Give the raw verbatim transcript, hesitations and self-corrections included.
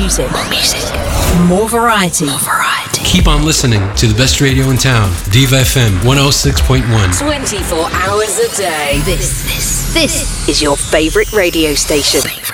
music. More music. More variety. More variety. Keep on listening to the best radio in town. Diva F M one oh six point one. twenty-four hours a day. This, this, this is your favorite radio station.